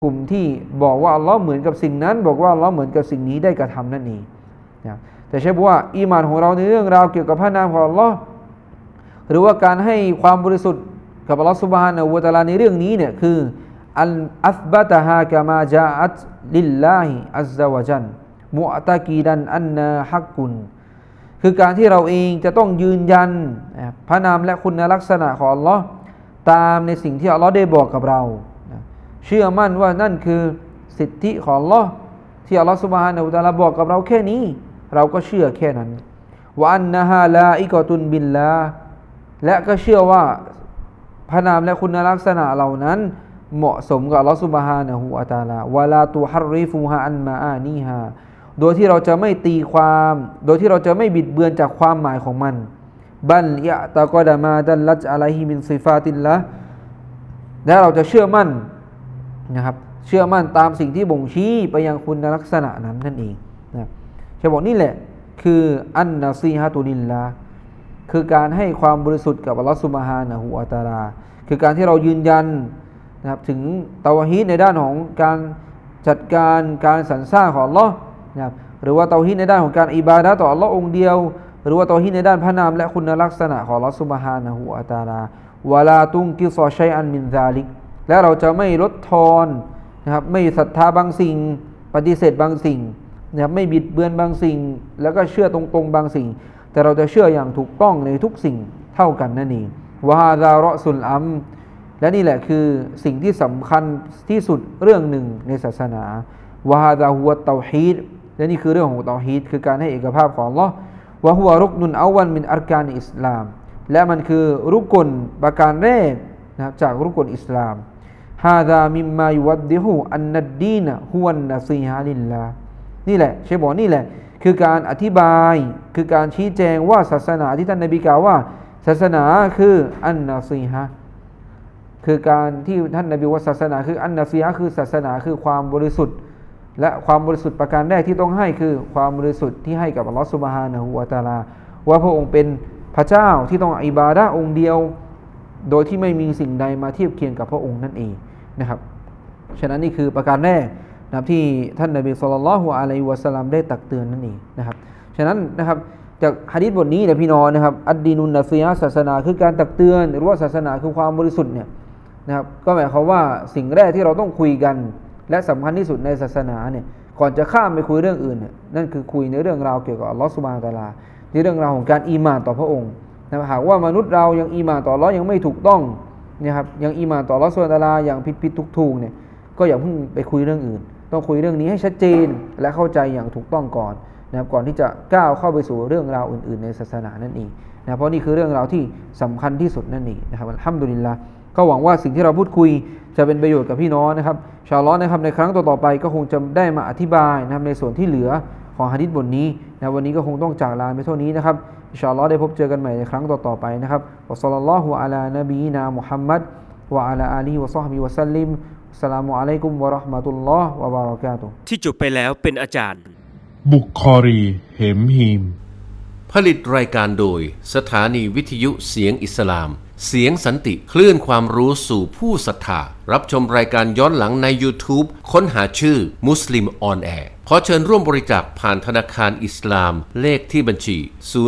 กลุ่มที่บอกว่าอัลลอฮ์เหมือนกับสิ่งนั้นบอกว่าอัลลอฮ์เหมือนกับสิ่งนี้ได้กระทำนั่นเองนะแต่ใช่บอกว่าอีหม่านของเราในเรื่องราวเกี่ยวกับพระนามของอัลลอฮ์หรือว่าการให้ความบริสุทธิ์กับอัลลอฮ์ซุบฮานะฮูวะตะอาลาในเรื่องนี้เนี่ยคืออัสบะตะฮากะมาจาอัตลิลลาฮิอัซซะวะญัลมุอ์ตะกีดันอันนาฮักกุนคือการที่เราเองจะต้องยืนยันพระนามและคุณลักษณะของอัลลอฮ์ตามในสิ่งที่อัลลอฮ์ได้บอกกับเราเชื่อมั่นว่านั่นคือสิทธิของอัลลอฮ์ที่อัลลอฮ์ซุบฮานะฮูวะตะอาลาบอกกับเราแค่นี้เราก็เชื่อแค่นั้นวะอันนะฮาลาอิกอตุนบิลลาและก็เชื่อว่าพระนามและคุณลักษณะเหล่านั้นเหมาะสมกับอัลลอฮ์ซุบฮานะฮูวะตะอาลาวะลาตุฮัรริฟูฮาอันมาอานีฮาโดยที่เราจะไม่ตีความโดยที่เราจะไม่บิดเบือนจากความหมายของมันบัลยะตะกอดะมาดัลลัตอะลัยฮิมินซิฟาติลละและเราจะเชื่อมั่นนะครับเชื่อมั่นตามสิ่งที่บ่งชี้ไปยังคุณลักษณะนั้นนั่นเองนะจะบอกนี่แหละคืออันนะซีฮะตุลิลลาคือการให้ความบริสุทธิ์กับอัลลอฮฺซุบฮานะฮูวะตะอาลาคือการที่เรายืนยันนะครับถึงเตาฮีดในด้านของการจัดการการสรรสร้างของอัลลอฮ์นะครับหรือว่าเตาฮีดในด้านของการอิบาดะห์ต่ออัลลอฮ์องค์เดียวหรือว่าเตาฮีดในด้านพระนามและคุณลักษณะของอัลลอฮ์ซุบฮานะฮูวะตะอาลาวะลาตุนกิซอชัยอันมินซาลิกและเราจะไม่ลดทอนนะครับไม่ศรัทธาบางสิ่งปฏิเสธบางสิ่งนะครับไม่บิดเบือนบางสิ่งแล้วก็เชื่อตรงๆบางสิ่งแต่เราจะเชื่ออย่างถูกต้องในทุกสิ่งเท่ากันนั่นเองวะฮาซารอซุลอัมและนี่แหละคือสิ่งที่สำคัญที่สุดเรื่องหนึ่งในศาสนาวะฮาซาฮุวะเตาฮีดและนี่คือเรื่องของเตาฮีดคือการให้เอกภาพของอัลเลาะห์วะฮุวะรุกนุนอวัลมินอัรกานิอิสลามและมันคือรุกลประการแรกนะครับจากรุกลอิสลามฮาซามิมมายุวัดดิฮูอันนัดดีนะฮุวันนะซีฮะลิลลานี่แหละเชฟบอกนี่แหละคือการอธิบายคือการชี้แจงว่าศาสนาที่ท่านนบีกล่าวว่าศาสนาคืออันนะซีฮะคือการที่ท่านนบีว่าศาสนาคืออันนะซีฮะคือศาสนาคือความบริสุทธิ์และความบริสุทธิ์ประการแรกที่ต้องให้คือความบริสุทธิ์ที่ให้กับอัลลอฮฺซุบฮานะฮูวะตะอาลาว่าพระองค์เป็นพระเจ้าที่ต้องอิบาดะห์องค์เดียวโดยที่ไม่มีสิ่งใดมาเทียบเคียงกับพระองค์นั่นเองนะครับฉะนั้นนี่คือประการแรกนะครับที่ท่านนบีศ็อลลัลลอฮุอะลัยฮิวะซัลลัมได้ตักเตือนนั่นเองนะครับฉะนั้นนะครับจากหะดีษบทนี้เนี่ยพี่น้องนะครับอัดดีนุนนะซีฮะศาสนาคือการตักเตือนหรือว่าศาสนาคือความบริสุทธิ์เนี่ยนะครับก็หมายความว่าสิ่งแรกที่เราต้องคุยกันและสำคัญที่สุดในศาสนาเนี่ยก่อนจะข้ามไปคุยเรื่องอื่นเนี่ยนั่นคือคุยในเรื่องราวเกี่ยวกับอัลลอฮฺซุบฮานะฮูวะตะอาลาในเรื่องราวของการอีหม่านต่อพระองค์นะหากว่ามนุษย์เรายังอีหม่านต่ออัลลอฮ์ยังไม่ถูกต้องนะครับยังอีหม่านต่ออัลลอฮฺซุบฮานะฮูวะตะอาลาอย่างผิดถูกเนี่ยก็อย่าเพิ่งไปคุยเรื่องอื่นต้องคุยเรื่องนี้ให้ชัดเจนและเข้าใจอย่างถูกต้องก่อนนะครับก่อนที่จะก้าวเข้าไปสู่เรื่องราวอื่นๆในศาสนานั่นเองนะเพราะนี่คือเรื่องราวที่สำคัญที่สุดนั่นเองนะครับอัลฮัมดุลิลละห์ก็หวังว่าสิ่งที่เราพูดคุยจะเป็นประโยชน์กับพี่น้องนะครับอินชาอัลเลาะห์นะครับในครั้งต่อๆไปก็คงจะได้มาอธิบายนะครับในส่วนที่เหลือของหะดีษบทนี้นะวันนี้ก็คงต้องจากลาไปเท่านี้นะครับอินชาอัลเลาะห์ได้พบเจอกันใหม่ในครั้งต่อๆไปนะครับวะศ็อลลัลลอฮุอะลานบีนามุฮัมมัดวะอะลาอาลีฮิวะศอฮบิวะซัลลิมอัสสลามุอะลัยกุมวะเราะห์มะตุลลอฮ์วะบารอกาตุฮ์ที่จบไปแล้วเป็นอาจารย์บุคอรีเหมฮีมผลิตรายการโดยสถานีวิทยุเสียงอิสลามเสียงสันติคลื่นความรู้สู่ผู้ศรัทธารับชมรายการย้อนหลังใน YouTube ค้นหาชื่อมุสลิมออนแอร์ขอเชิญร่วมบริจาคผ่านธนาคารอิสลามเลขที่บัญชี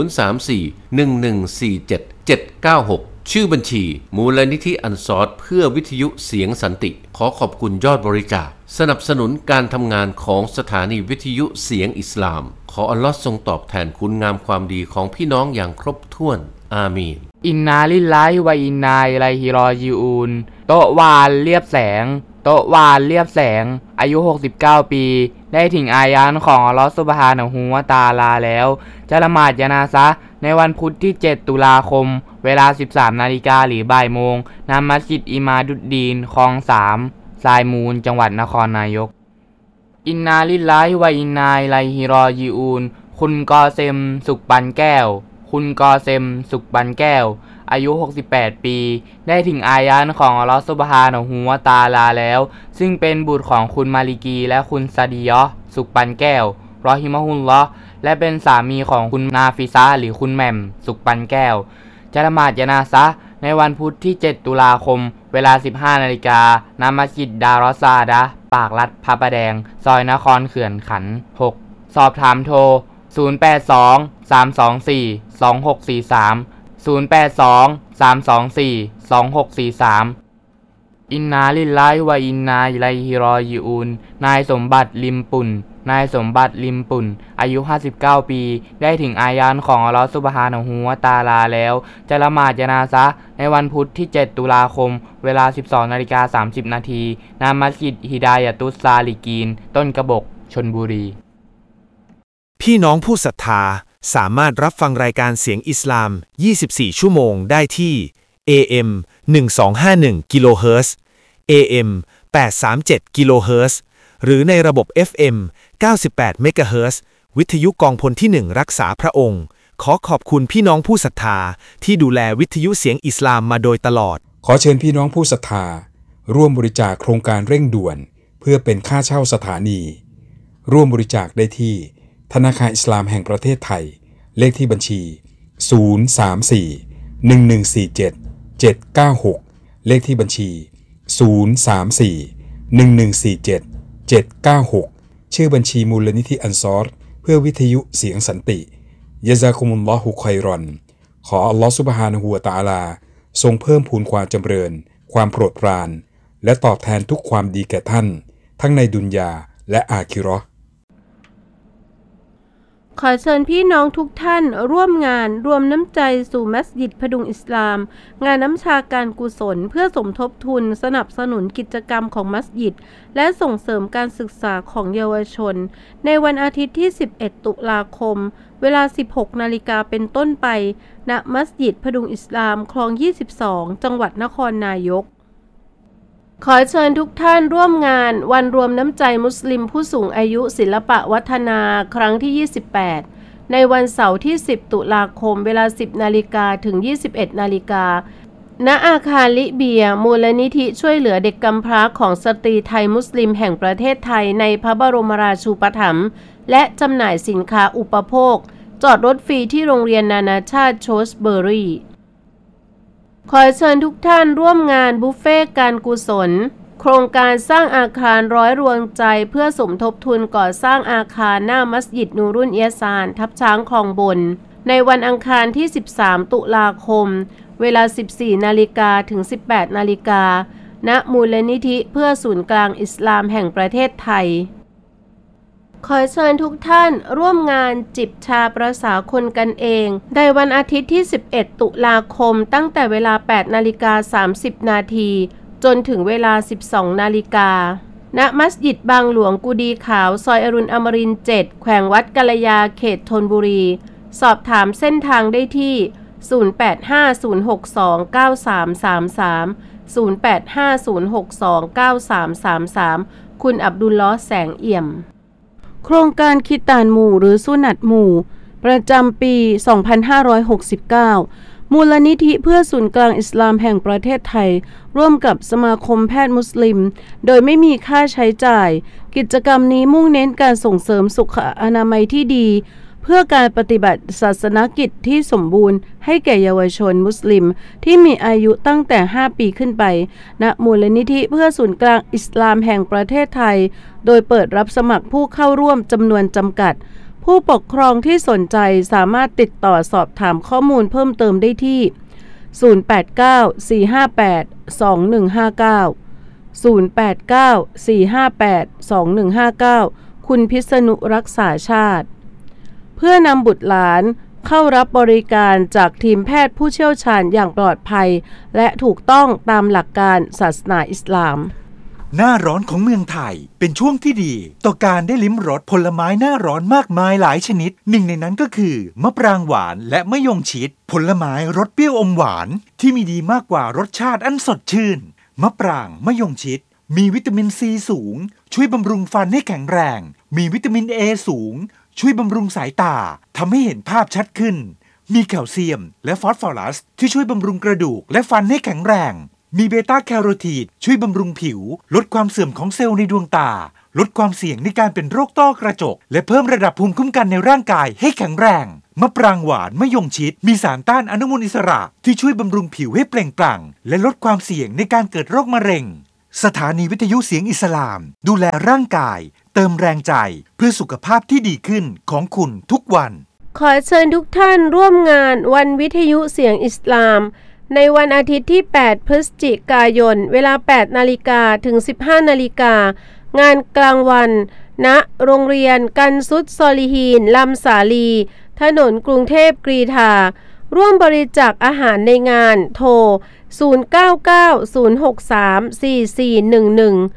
034-1147-796ชื่อบัญชีมูลนิธิอันซอรเพื่อวิทยุเสียงสันติขอขอบคุณยอดบริจาคสนับสนุนการทำงานของสถานีวิทยุเสียงอิสลามขออัลลอฮ์ทรงตอบแทนคุณงามความดีของพี่น้องอย่างครบถ้วนอามีนอินนาลิลลาฮิวะอินนาอิลัยฮิรอญิอูนโตะวานเรียบแสงโตะวานเรียบแสงอายุ69ปีได้ถึงอายานของอัลเลาะห์ซุบฮานะฮูวะตะอาลาแล้วจะละหมาดญะนาซะห์ในวันพุธที่7ตุลาคมเวลา 13 นาฬิกาหรือบ่ายโมงณมัสยิดอิมาดุดดีนคลอง3ทรายมูลจังหวัดนครนายกอินนาลิลลาฮิวะอินนาอิลัยฮิรอญิอูนคุณกอเซมสุขปันแก้วคุณกอเซมสุขปันแก้วอายุ68ปีได้ถึงอายานของอัลเลาะห์ซุบฮานะฮูวะตะอาลาแล้วซึ่งเป็นบุตรของคุณมาลิกีและคุณซาดียะห์สุขปันแก้วรอฮิมะฮุลลอฮ์และเป็นสามีของคุณนาฟิซะห์หรือคุณแหม่มสุขปันแก้วจะละหมาดญะนาซะห์ในวันพุธที่7ตุลาคมเวลา 15 นาฬิกาณมัสยิดดารอซาดะห์ปากลัดพระประแดงซอยนครเขื่อนขันธ์6สอบถามโทร082-324-2643 อินนาลิลลาฮิวะอินนาอิลัยฮิรอญิอูนนายสมบัติลิมปุ่นอายุ59ปีได้ถึงอายานของอัลเลาะห์ซุบฮานะฮูวะตะอาลาแล้วจะละหมาดญะนาซะห์ในวันพุธที่7ตุลาคมเวลา 12:30 น.ณมัสยิดฮิดายะตุสซาลิกีนต้นกระบอกชลบุรีพี่น้องผู้ศรัทธาสามารถรับฟังรายการเสียงอิสลาม24ชั่วโมงได้ที่ AM 1251กิโลเฮิรตซ์ AM 837กิโลเฮิรตซ์หรือในระบบ FM 98เมกะเฮิรตซ์วิทยุกองพลที่1รักษาพระองค์ขอขอบคุณพี่น้องผู้ศรัทธาที่ดูแลวิทยุเสียงอิสลามมาโดยตลอดขอเชิญพี่น้องผู้ศรัทธาร่วมบริจาคโครงการเร่งด่วนเพื่อเป็นค่าเช่าสถานีร่วมบริจาคได้ที่ธนาคารอิสลามแห่งประเทศไทยเลขที่บัญชี034-1147-796เลขที่บัญชี034-1147-796ชื่อบัญชีมูลนิธิอันซอรเพื่อวิทยุเสียงสันติยะซากุมุลลอฮุค็อยรอนขออัลลอฮฺซุบฮานะฮูวะตะอาลาทรงเพิ่มพูนความจำเริญความโปรดปรานและตอบแทนทุกความดีแก่ท่านทั้งในดุนยาและอาคิเราะห์ขอเชิญพี่น้องทุกท่านร่วมงานรวมน้ำใจสู่มัสยิดพดุงอิสลามงานน้ำชาการกุศลเพื่อสมทบทุนสนับสนุนกิจกรรมของมัสยิดและส่งเสริมการศึกษาของเยาวชนในวันอาทิตย์ที่11ตุลาคมเวลา 16 นาฬิกาเป็นต้นไปณมัสยิดพดุงอิสลามคลอง 22 จังหวัดนครนายกขอเชิญทุกท่านร่วมงานวันรวมน้ำใจมุสลิมผู้สูงอายุศิลปะวัฒนาครั้งที่ 28ในวันเสาร์ที่10ตุลาคมเวลา 10 นาฬิกาถึง 21 นาฬิกาณอาคารลิเบียมูลนิธิช่วยเหลือเด็กกำพร้าของสตรีไทยมุสลิมแห่งประเทศไทยในพระบรมราชูปถัมภ์และจำหน่ายสินค้าอุปโภคจอดรถฟรีที่โรงเรียนนานาชาติโชสเบอรี่ขอเชิญทุกท่านร่วมงานบุฟเฟ่การกุศลโครงการสร้างอาคารร้อยรวงใจเพื่อสมทบทุนก่อสร้างอาคารหน้ามัสยิดนูรุนเอียซานทับช้างคลองบนในวันอังคารที่13ตุลาคมเวลา 14 นาฬิกาถึง 18 นาฬิกาณมูลนิธิเพื่อศูนย์กลางอิสลามแห่งประเทศไทยขอเชิญทุกท่านร่วมงานจิบชาประสาคนกันเองในวันอาทิตย์ที่11ตุลาคมตั้งแต่เวลา 8:30 นาทีจนถึงเวลา 12 นาฬิกาณมัสยิดบางหลวงกุดีขาวซอยอรุณอมรินทร์7แขวงวัดกัลยาเขตธนบุรีสอบถามเส้นทางได้ที่ 0850629333 0850629333 คุณอับดุลลอฮ์แสงเอี่ยมโครงการคิตานหมู่หรือสุนัตหมู่ประจำปี 2569 มูลนิธิเพื่อศูนย์กลางอิสลามแห่งประเทศไทยร่วมกับสมาคมแพทย์มุสลิมโดยไม่มีค่าใช้จ่ายกิจกรรมนี้มุ่งเน้นการส่งเสริมสุขอนามัยที่ดีเพื่อการปฏิบัติศาสนกิจที่สมบูรณ์ให้แก่เยาวชนมุสลิมที่มีอายุตั้งแต่5ปีขึ้นไปณมูลนิธิเพื่อศูนย์กลางอิสลามแห่งประเทศไทยโดยเปิดรับสมัครผู้เข้าร่วมจำนวนจำกัดผู้ปกครองที่สนใจสามารถติดต่อสอบถามข้อมูลเพิ่มเติมได้ที่0894582159 คุณพิษณุรักษาชาติเพื่อนำบุตรหลานเข้ารับบริการจากทีมแพทย์ผู้เชี่ยวชาญอย่างปลอดภัยและถูกต้องตามหลักการศาสนาอิสลามหน้าร้อนของเมืองไทยเป็นช่วงที่ดีต่อการได้ลิ้มรสผลไม้หน้าร้อนมากมายหลายชนิดหนึ่งในนั้นก็คือมะปรางหวานและมะยงชิดผลไม้รสเปรี้ยวอมหวานที่มีดีมากกว่ารสชาติอันสดชื่นมะปรางมะยงชิดมีวิตามินซีสูงช่วยบำรุงฟันให้แข็งแรงมีวิตามินเอสูงช่วยบำรุงสายตาทำให้เห็นภาพชัดขึ้นมีแคลเซียมและฟอสฟอรัสที่ช่วยบำรุงกระดูกและฟันให้แข็งแรงมีเบต้าแคโรทีนช่วยบำรุงผิวลดความเสื่อมของเซลล์ในดวงตาลดความเสี่ยงในการเป็นโรคต้อกระจกและเพิ่มระดับภูมิคุ้มกันในร่างกายให้แข็งแรงมะปรางหวานมะยงชิดมีสารต้านอนุมูลอิสระที่ช่วยบำรุงผิวให้เปล่งปลั่งและลดความเสี่ยงในการเกิดโรคมะเร็งสถานีวิทยุเสียงอิสลามดูแลร่างกายเติมแรงใจเพื่อสุขภาพที่ดีขึ้นของคุณทุกวันขอเชิญทุกท่านร่วมงานวันวิทยุเสียงอิสลามในวันอาทิตย์ที่ 8 พฤศจิกายน เวลา 8 นาฬิกาถึง 15 นาฬิกางานกลางวันณโรงเรียนกันซุดซอลิฮีนลำสาลีถนนกรุงเทพกรีฑาร่วมบริจาคอาหารในงานโทร 0990634411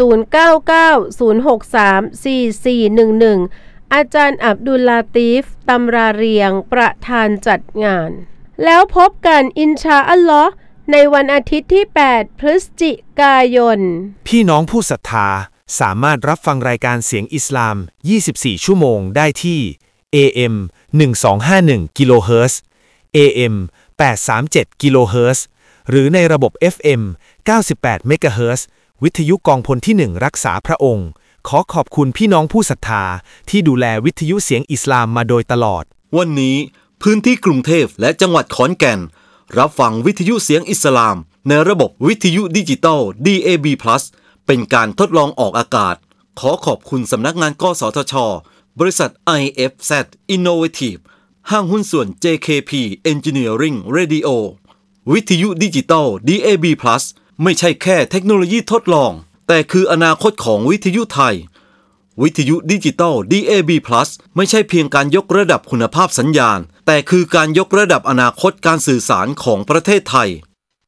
0990634411 อาจารย์อับดุลลาตีฟตำราเรียงประธานจัดงานแล้วพบกันอินชาอัลลอฮ์ในวันอาทิตย์ที่ 8 พฤศจิกายนพี่น้องผู้ศรัทธาสามารถรับฟังรายการเสียงอิสลาม 24 ชั่วโมงได้ที่ AM 1251 กิโลเฮิรตซ์ AM 837 กิโลเฮิรตซ์หรือในระบบ FM 98 เมกะเฮิรตซ์วิทยุกองพลที่ 1 รักษาพระองค์ขอขอบคุณพี่น้องผู้ศรัทธาที่ดูแลวิทยุเสียงอิสลามมาโดยตลอดวันนี้พื้นที่กรุงเทพและจังหวัดขอนแก่นรับฟังวิทยุเสียงอิสลามในระบบวิทยุดิจิตอล DAB+ เป็นการทดลองออกอากาศขอขอบคุณสำนักงานกสทช.บริษัท IFZ Innovative ห้างหุ้นส่วน JKP Engineering Radio วิทยุดิจิตอล DAB+ ไม่ใช่แค่เทคโนโลยีทดลองแต่คืออนาคตของวิทยุไทยวิทยุดิจิตอล DAB+ ไม่ใช่เพียงการยกระดับคุณภาพสัญญาณแต่คือการยกระดับอนาคตการสื่อสารของประเทศไทย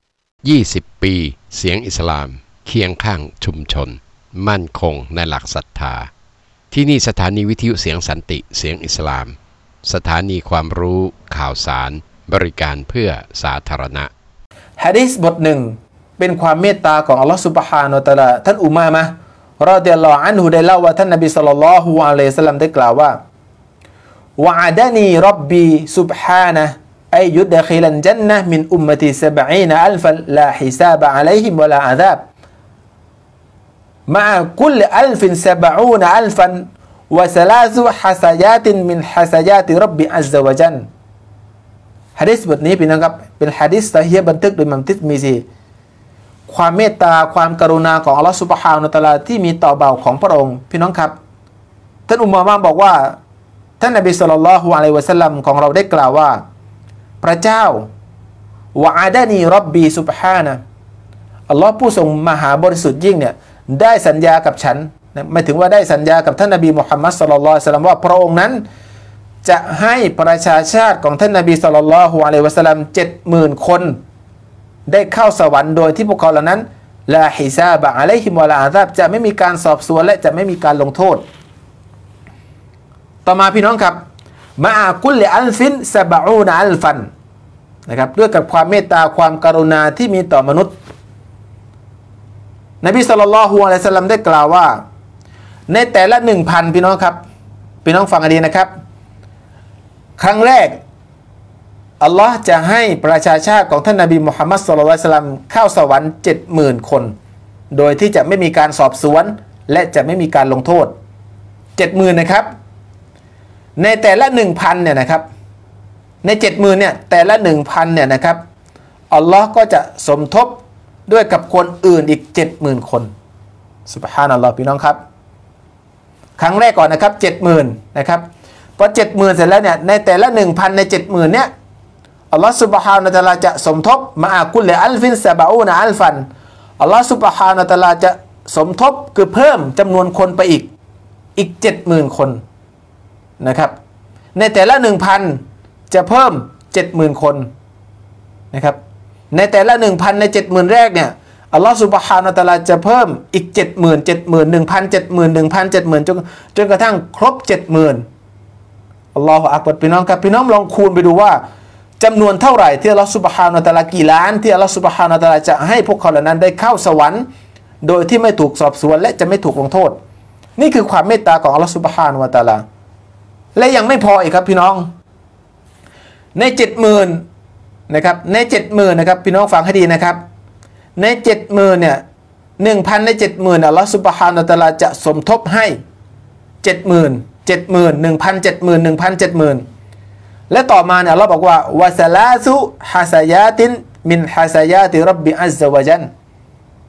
20 ปีเสียงอิสลามเคียงข้างชุมชนมั่นคงในหลักศรัทธาที่นี่สถานีวิทยุเสียงสันติเสียงอิสลามสถานีความรู้ข่าวสารบริการเพื่อสาธารณะหะดีษบทหนึ่งเป็นความเมตตาของอัลลอฮฺซุบฮานะฮูวะตะอาลาท่านอุมามะห์รอฎิยัลลอฮุอันฮุได้เล่าว่าท่านนบีศ็อลลัลลอฮุอะลัยฮิวะซัลลัมได้กล่าวว่าวะอะดะนีร็อบบีซุบฮานะฮูอัยยุดคิลันญันนะฮ์มินอุมมะติ70อัลฟันลาฮิซาบะอะลัยฮิมวะลาอะซาบมะอะกุลอัลฟิน70อัลฟันวะ3ฮัซายาตินมินฮัซายาติร็อบบิอัซซะวะญัลหะดีษบทนี้พี่น้องครับเป็นหะดีษซอฮีฮ์บันทึกโดยอิหม่ามติรมิซีความเมตตาความกรุณาของอัลลอฮฺซุบฮานะฮูวะตะอาลาที่มีต่อบ่าวของพระองค์พี่น้องครับท่านอุมามะห์บอกว่าท่านนบีศ็อลลัลลอฮุอะลัยฮิวะซัลลัมของเราได้กล่าวว่าพระเจ้าวะอะดะนีร็อบบีซุบฮานะฮูอัลลอฮ์ผู้ทรงมหาบริสุทธิ์ยิ่งเนี่ยได้สัญญากับฉันหมายถึงว่าได้สัญญากับท่านนบีมุฮัมมัดศ็อลลัลลอฮุอะลัยฮิวะซัลลัมว่าพระองค์นั้นจะให้ประชาชาติของท่านนบีศ็อลลัลลอฮุอะลัยฮิวะซัลลัม 70,000 คนได้เข้าสวรรค์โดยที่พวกเขาเหล่านั้นลาฮิซาบะอะลัยฮิมวะลาอาซาบจะไม่มีการสอบสวนและจะไม่มีการลงโทษต่อมาพี่น้องครับมะอากุลลิอัลฟิน70อัลฟันนะครับด้วยกับความเมตตาความกรุณาที่มีต่อมนุษย์นบีศ็อลลัลลอฮุอะลัยฮิวะซัลลัมได้กล่าวว่าในแต่ละ 1,000 พี่น้องครับพี่น้องฟังให้ดีนะครับครั้งแรกอัลลอฮ์จะให้ประชาชาติของท่านนบีมุฮัมมัดศ็อลลัลลอฮุอะลัยฮิวะซัลลัมเข้าสวรรค์ 70,000 คนโดยที่จะไม่มีการสอบสวนและจะไม่มีการลงโทษ 70,000 นะครับในแต่ละ 1,000 เนี่ยนะครับใน 70,000 เนี่ยแต่ละ 1,000 เนี่ยนะครับอัลลอฮ์ก็จะสมทบด้วยกับคนอื่นอีก 70,000 คนซุบฮานัลลอฮ์พี่น้องครับครั้งแรกก่อนนะครับ 70,000 นะครับพอ 70,000 เสร็จแล้วเนี่ยในแต่ละ 1,000 ใน 70,000 เนี่ยอัลลอฮฺซุบฮานะฮูวะตะอาลาจะสมทบมะอากุลลิอัลฟิน70อัลฟันอัลลอฮฺซุบฮานะฮูวะตะอาลาจะสมทบคือเพิ่มจำนวนคนไปอีก 70,000 คนนะครับในแต่ละ 1,000 จะเพิ่ม 70,000 คนนะครับในแต่ละ 1,000 ใน 70,000 แรกเนี่ยอัลลอฮฺซุบฮานะฮูวะตะอาลาจะเพิ่มอีก 70,000 1,000 จนกระทั่งครบ 70,000 อัลลอฮฺอักบัรพี่น้องครับพี่น้องลองคูณไปดูว่าจำนวนเท่าไหร่ที่อัลลอฮฺซุบฮานะฮูวะตะอาลากี่ล้านที่อัลลอฮฺซุบฮานะฮูวะตะอาลาจะให้พวกเขาเหล่านั้นได้เข้าสวรรค์โดยที่ไม่ถูกสอบสวนและจะไม่ถูกลงโทษนี่คือความเมตตาของอัลลอฮฺซุบฮานะฮูวะตะอาลาและยังไม่พออีกครับพี่น้องใน 70,000 นะครับใน 70,000 นะครับพี่น้องฟังให้ดีนะครับใน 70,000 เนี่ย 1,000 ใน 70,000 อัลลอฮฺซุบฮานะฮูวะตะอาลาจะสมทบให้ 70,000 1,000 และต่อมาเนี่ยอัลเลาะห์บอกว่าวะซะลาซุฮะซายาตินมินฮะซายาติร็อบบิอัซซะวะญัล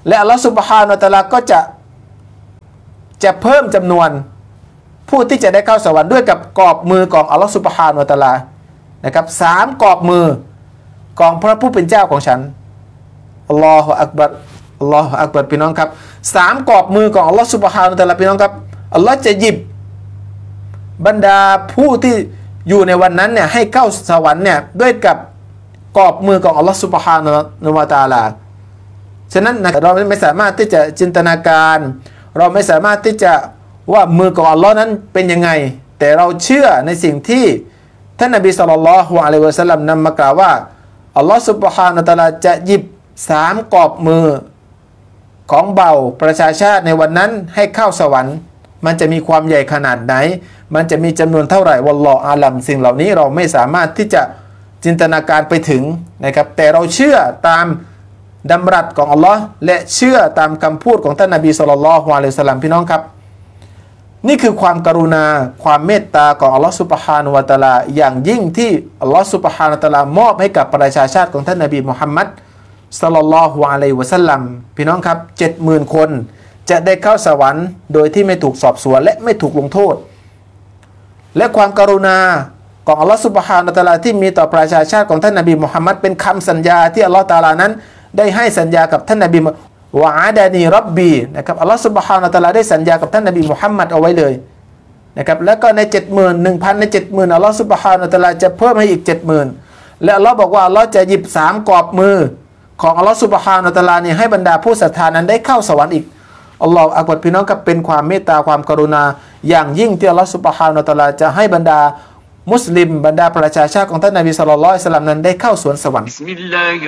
และอัลลอฮฺซุบฮานะฮูวะตะอาลาก็จะเพิ่มจำนวนผู้ที่จะได้เข้าสวรรค์ด้วยกับกรอบมือของอัลลอฮฺซุบฮานะฮูวะตะอาลานะครับ3กรอบมือของพระผู้เป็นเจ้าของฉันอัลลอฮฺอักบัรอัลลอฮฺอักบัรพี่น้องครับ3กรอบมือของอัลลอฮฺซุบฮานะฮูวะตะอาลาพี่น้องครับอัลลอฮฺจะหยิบบรรดาผู้ที่อยู่ในวันนั้นเนี่ยให้เข้าสวรรค์เนี่ยด้วยกับกรอบมือของอัลลอฮฺซุบฮานะฮูวะตะอาลาฉะนั้นเราไม่สามารถที่จะจินตนาการเราไม่สามารถที่จะว่ามือของอัลลอฮ์นั้นเป็นยังไงแต่เราเชื่อในสิ่งที่ท่านนบีศ็อลลัลลอฮุอะลัยฮิวะซัลลัมนำมากล่าวว่าอัลลอฮ์ซุบฮานะฮูวะตะอาลาจะหยิบ3กรอบมือของเบาประชาชาติในวันนั้นให้เข้าสวรรค์มันจะมีความใหญ่ขนาดไหนมันจะมีจำนวนเท่าไหร่วัลลอฮุอาลัมสิ่งเหล่านี้เราไม่สามารถที่จะจินตนาการไปถึงนะครับแต่เราเชื่อตามดำรัสของอัลลอฮ์และเชื่อตามคำพูดของท่านนบีศ็อลลัลลอฮุอะลัยฮิวะซัลลัมพี่น้องครับนี่คือความกรุณาความเมตตาของอัลลอฮ์ซุบฮานะฮูวะตะอาลาอย่างยิ่งที่อัลลอฮ์ซุบฮานะฮูวะตะอาลามอบให้กับประชาชาติของท่านนบีมุฮัมมัดศ็อลลัลลอฮุอะลัยฮิวะซัลลัมพี่น้องครับ 70,000 คนจะได้เข้าสวรรค์โดยที่ไม่ถูกสอบสวนและไม่ถูกลงโทษและความกรุณาของอัลลอฮ์ซุบฮานะฮูวะตะอาลาที่มีต่อประชาชาติของท่านนบีมุฮัมมัดเป็นคำสัญญาที่อัลลอฮ์ตะอาลานั้นได้ให้สัญญากับท่านนบีวะอาดานีร็อบบีนะครับอัลลอฮ์ซุบฮานะฮูวะตะอาลาได้สัญญากับท่านนบีมุฮัมมัดเอาไว้เลยนะครับแล้วก็ใน 70,000 1,000 ใน 70,000 อัลลอฮ์ซุบฮานะฮูวะตะอาลาจะเพิ่มให้อีก 70,000 และอัลลอฮ์บอกว่าอัลลอฮ์จะหยิบ3กรอบมือของอัลลอฮ์ซุบฮานะฮูวะตะอาลาเนี่ยให้บรรดาผู้ศรัทธานั้นได้เข้าสวรรค์อีกอัลลอฮ์อักบัรพี่น้องครับเป็นความเมตตาความกรุณาอย่างยิ่งที่อัลลอฮ์ซุบฮานะฮูวะตะอาลาจะให้บรรดามุสลิมบรรดาประชาชาติของท่านนบีศ็อลลัลลอฮุอะลัยฮิวะซัลลัมนั้นได้เข้าสวนสวรรค์